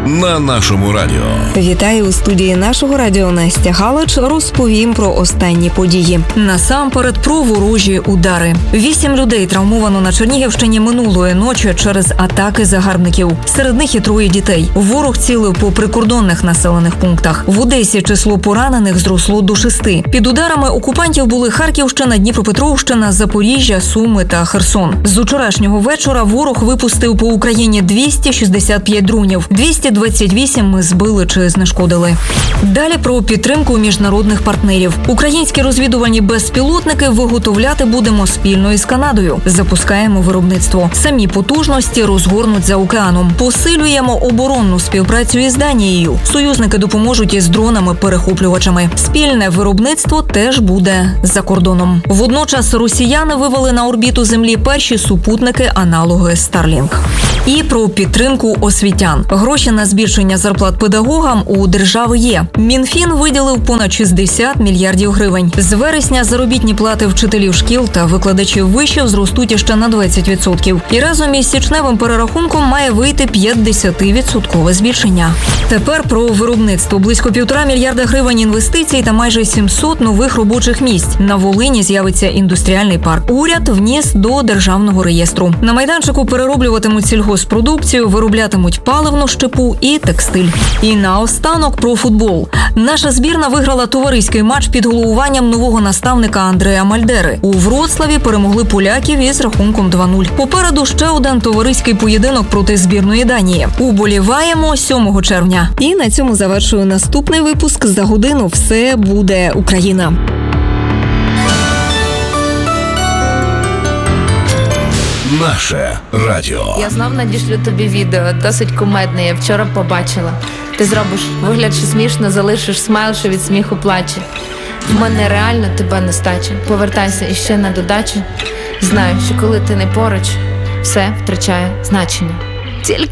на нашому радіо. Вітаю у студії нашого радіо Настя Галич. Розповім про останні події. Насамперед про ворожі удари. 8 людей травмовано на Чернігівщині минулої ночі через атаки загарбників. Серед них і 3 дітей. Ворог цілив по прикордонних населених пунктах. В Одесі число поранених зросло до 6. Під ударами окупантів були Харківщина, Дніпропетровщина, Запоріжжя, Суми та Херсон. З учорашнього вечора ворог випустив по Україні 265 дронів. 228 ми збили чи знешкодили. Далі про підтримку міжнародних партнерів. Українські розвідувальні безпілотники виготовляти будемо спільно із Канадою. Запускаємо виробництво. Самі потужності розгорнуть за океаном. Посилюємо оборонну співпрацю із Данією. Союзники допоможуть із дронами-перехоплювачами. Спільне виробництво теж буде за кордоном. Водночас росіяни вивели на орбіту Землі перші супутники-аналоги Starlink. І про підтримку освітян. Гроші на збільшення зарплат педагогам у держави є. Мінфін виділив понад 60 мільярдів гривень. З вересня заробітні плати вчителів шкіл та викладачів вишів зростуть іще на 20%. І разом із січневим перерахунком має вийти 50% збільшення. Тепер про виробництво. Близько 1,5 мільярда гривень інвестицій та майже 700 нових робочих місць. На Волині з'явиться індустріальний парк. Уряд вніс до державного реєстру. На майданчику перероблюватимуть сільгоспродукцію, вироблятимуть паливну щепу і текстиль. І наостанок про футбол. Наша збірна виграла товариський матч під головуванням нового наставника Андреа Мальдери. У Вроцлаві перемогли поляків із рахунком 2-0. Попереду ще один товариський поєдинок проти збірної Данії. Уболіваємо 7 червня. І на цьому завершую наступний випуск. За годину все буде Україна. Наше радіо. Я знов надішлю тобі відео, досить кумедне, я вчора побачила. Ти зробиш вигляд, що смішно, залишиш смайл, що від сміху плаче. В мене реально тебе нестача. Повертайся іще на додачу. Знаю, що коли ти не поруч, все втрачає значення. Тільки